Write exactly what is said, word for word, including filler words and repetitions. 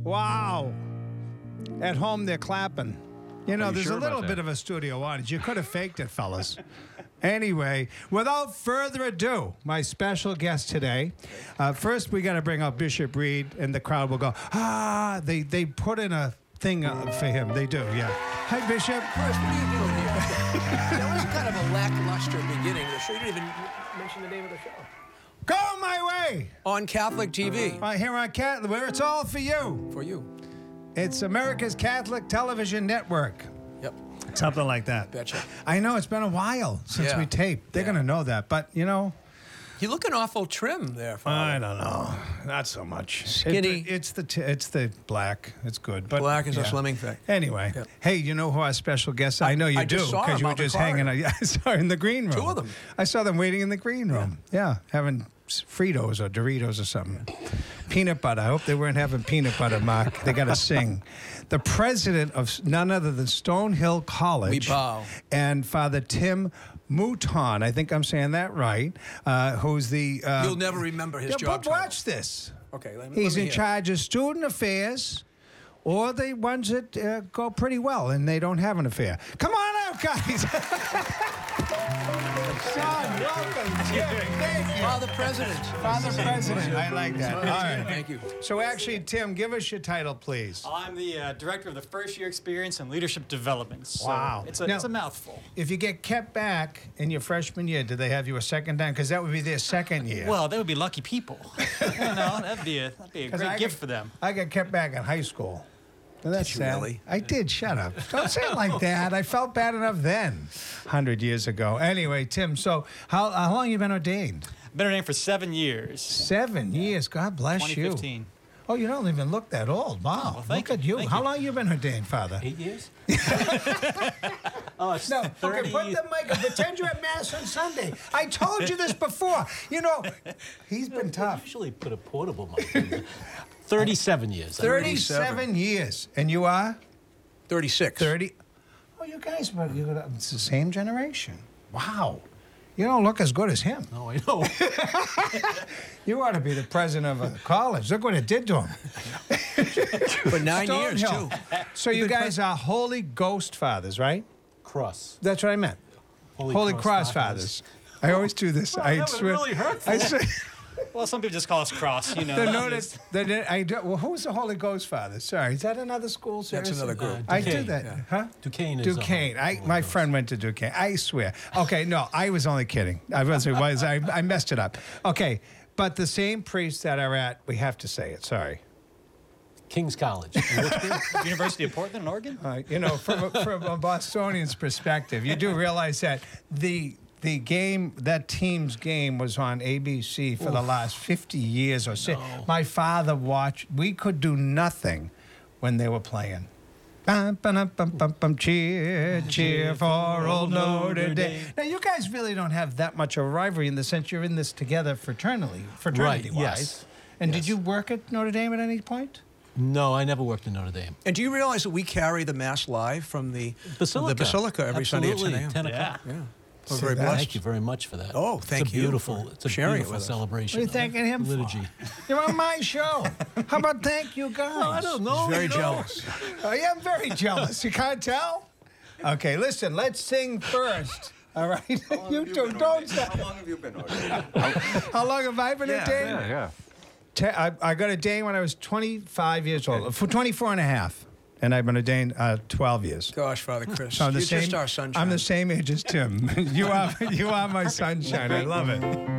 Wow. At home, they're clapping. You know, Are you there's sure a about little that? bit of a studio audience. You could have faked it, fellas. Anyway, without further ado, my special guest today. Uh, first, we got to bring out Bishop Reed, and the crowd will go, ah, they, they put in a thing uh, for him. They do, yeah. Hi, Bishop. Chris, what are you doing here? That was kind of a lackluster beginning of the show. You didn't even mention the name of the show. Go my way. On Catholic T V. Right here on Catholic, where it's all for you. For you. It's America's Catholic Television Network. Yep. Something like that. Betcha. I know, it's been a while since Yeah. we taped. They're Yeah. going to know that. But, you know, You're looking awful trim there, Father. I don't know. Not so much. Skinny. It- it's the t- it's the black. It's good. But Black is a yeah. slimming thing. Anyway, Yeah. hey, you know who our special guests? I know you I do just saw because them you were out in the just hanging. corridor. out- I saw in the green room. Two of them. I saw them waiting in the green room. Yeah, having s- Fritos or Doritos or something. Peanut butter. I hope they weren't having peanut butter, Mark. They got to sing. The president of s- none other than Stonehill College. We bow. And Father Tim Mouton. I think I'm saying that right. Uh, who's the? Uh, You'll never remember his yeah, job but title. watch this. Okay, let me, He's let me in hear. charge of student affairs, or the ones that uh, go pretty well and they don't have an affair. Come on out, guys. Son, welcome. Tim, thank you. Father President. Father President. I like that. All right. Thank you. So actually, Tim, give us your title, please. I'm the uh, director of the first year experience and leadership development. So Wow. It's a, Now- it's a mouthful. If you get kept back in your freshman year, do they have you a second time? Because that would be their second year. Well, they would be lucky people. you know, that'd be a, that'd be a 'Cause great I gift got- for them. I got kept back in high school. Well, that's Did you sad. really? I did. Shut up. Don't say it like that. I felt bad enough then, one hundred years ago. Anyway, Tim, so how, how long you been ordained? Been ordained for seven years. Seven years. God bless twenty you. fifteen. Oh, you don't even look that old. Wow. Oh, well, thank look at you. you. Thank How you. long you been ordained, Father? Eight years? oh, it's No, thirty. okay, put the mic up. Pretend you're at Mass on Sunday. I told you this before. You know, he's been I tough. usually put a portable mic in there. Thirty-seven years. thirty-seven years. And you are? thirty-six. thirty. Oh, you guys, were- you got- it's the same generation. Wow. You don't look as good as him. Oh, I know. You ought to be the president of a college. Look what it did to him. For nine years, Stonehill. too. So you guys are Holy Ghost fathers, right? Cross. That's what I meant. Holy, Cross, fathers. I always do this. I that was swear. really hurtful. I swear. Well, some people just call us cross, you know. The that's notice. just- The, I do, well, who's the Holy Ghost father? Sorry, is that another school? That's Seriously? another group. I do Duquesne, that, yeah. huh? Duquesne is a Duquesne. Holy- I Holy my Ghost. friend went to Duquesne. I swear. Okay, no, I was only kidding. I was. It was I, I messed it up. Okay, but the same priests that are at. We have to say it. Sorry. King's College. University of Portland, Oregon? Uh, you know, from a, from a Bostonian's perspective, you do realize that the the game, that team's game, was on A B C for the last fifty years or so. No. My father watched. We could do nothing when they were playing. Bum, ba-dum, bum, bum, bum, cheer, cheer for old Notre Dame. Now, you guys really don't have that much of a rivalry in the sense you're in this together fraternally, fraternity-wise. yes. And Yes. did you work at Notre Dame at any point? No, I never worked in Notre Dame. And do you realize that we carry the Mass live from the Basilica. the Basilica every Absolutely. Sunday at ten a.m.? ten o'clock. Yeah. We're See very that? blessed. Thank you very much for that. Oh, thank it's a you beautiful, for It's a sharing it beautiful with us. celebration. What are you thanking him for? Liturgy. You're on my show. How about thank you guys? I don't know. He's very you know. jealous. I am very jealous. You can't tell? Okay, listen, let's sing first. All right? You two, don't stop. How long have you been ordained? How long have I been yeah, ordained? yeah, yeah. Te- I, I got ordained when I was twenty-five years old, for twenty-four and a half. And I've been ordained uh, twelve years. Gosh, Father Chris, So I'm the you're same, just our sunshine. I'm the same age as Tim. you are, you are my sunshine. I love it.